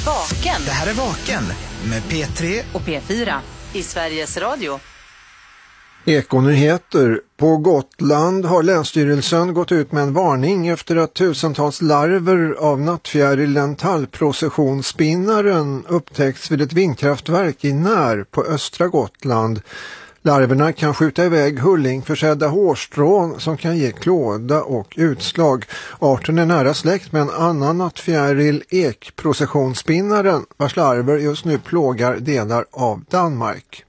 Vaken. Det här är Vaken med P3 och P4 i Sveriges Radio. Ekonyheter. På Gotland har Länsstyrelsen gått ut med en varning efter att tusentals larver av nattfjärilen tallprocessionsspinnaren upptäckts vid ett vindkraftverk i När på östra Gotland. Larverna kan skjuta iväg hullingförsedda hårstrån som kan ge klåda och utslag. Arten är nära släkt med en annan nattfjäril, ekprocessionsspinnaren, vars larver just nu plågar delar av Danmark.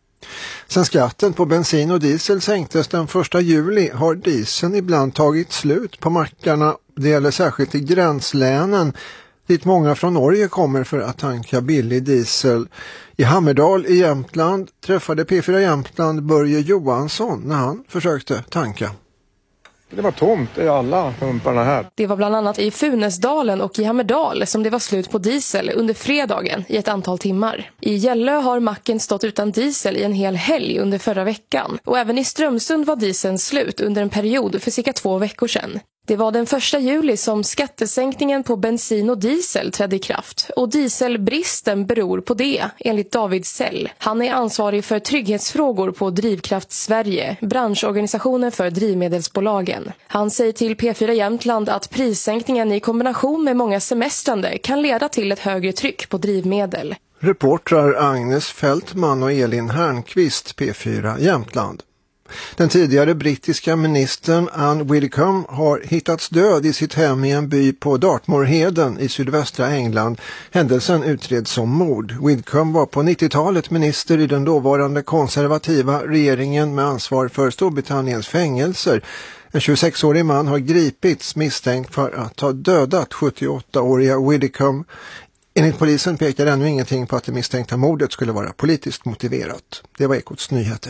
Sen skatten på bensin och diesel sänktes den 1 juli har dieseln ibland tagit slut på mackarna. Det gäller särskilt i gränslänen dit många från Norge kommer för att tanka billig diesel. I Hammerdal i Jämtland träffade P4 Jämtland Börje Johansson när han försökte tanka. Det var tomt i alla pumparna här. Det var bland annat i Funäsdalen och i Hammerdal som det var slut på diesel under fredagen i ett antal timmar. I Gällö har macken stått utan diesel i en hel helg under förra veckan. Och även i Strömsund var dieseln slut under en period för cirka 2 veckor sedan. Det var den 1 juli som skattesänkningen på bensin och diesel trädde i kraft. Och dieselbristen beror på det, enligt David Sell. Han är ansvarig för trygghetsfrågor på Drivkraft Sverige, branschorganisationen för drivmedelsbolagen. Han säger till P4 Jämtland att prissänkningen i kombination med många semestrande kan leda till ett högre tryck på drivmedel. Reportrar Agnes Fältman och Elin Hernqvist, P4 Jämtland. Den tidigare brittiska ministern Anne Widdecombe har hittats död i sitt hem i en by på Dartmoorheden i sydvästra England. Händelsen utreds som mord. Widdecombe var på 90-talet minister i den dåvarande konservativa regeringen med ansvar för Storbritanniens fängelser. En 26-årig man har gripits misstänkt för att ha dödat 78-åriga Widdecombe. Enligt polisen pekar ännu ingenting på att det misstänkta mordet skulle vara politiskt motiverat. Det var Ekots nyheter.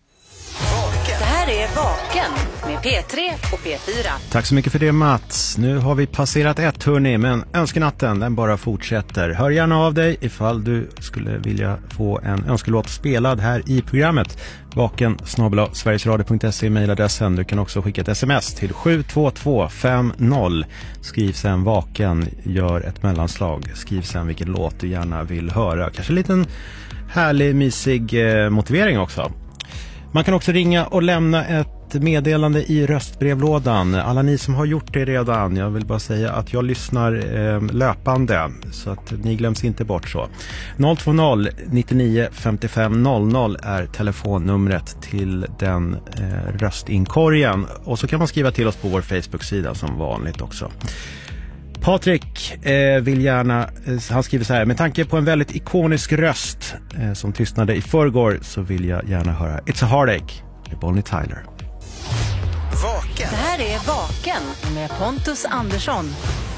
Det här är Vaken med P3 och P4. Tack så mycket för det, Mats. Nu har vi passerat ett hörni, men önskenatten den bara fortsätter. Hör gärna av dig ifall du skulle vilja få en önskelåt spelad här i programmet. vaken@sverigesradio.se mejladressen. Du kan också skicka ett sms till 72250. Skriv sen Vaken, gör ett mellanslag. Skriv sen vilken låt du gärna vill höra. Kanske en liten härlig, mysig motivering också. Man kan också ringa och lämna ett meddelande i röstbrevlådan. Alla ni som har gjort det redan, jag vill bara säga att jag lyssnar löpande så att ni glöms inte bort så. 020 99 55 00 är telefonnumret till den röstinkorgen. Och så kan man skriva till oss på vår Facebook-sida som vanligt också. Patrik vill gärna, han skriver så här: med tanke på en väldigt ikonisk röst som tystnade i förrgår så vill jag gärna höra It's a Heartache med Bonnie Tyler. Vaken. Det här är Vaken med Pontus Andersson.